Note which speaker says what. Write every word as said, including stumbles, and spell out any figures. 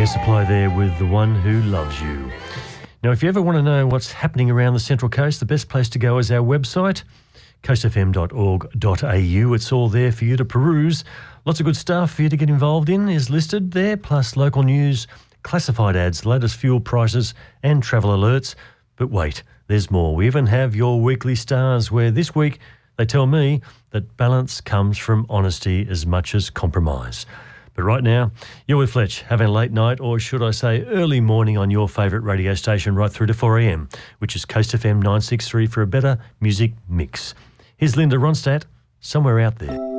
Speaker 1: Air Supply there with The One Who Loves You. Now, if you ever want to know what's happening around the Central Coast, the best place to go is our website, coast f m dot org dot a u. It's all there for you to peruse. Lots of good stuff for you to get involved in is listed there, plus local news, classified ads, latest fuel prices and travel alerts. But wait, there's more. We even have your weekly stars, where this week they tell me that balance comes from honesty as much as compromise. But right now, you're with Fletch, having a late night, or should I say early morning, on your favourite radio station right through to four a m, which is Coast F M nine sixty-three, for a better music mix. Here's Linda Ronstadt, Somewhere Out There.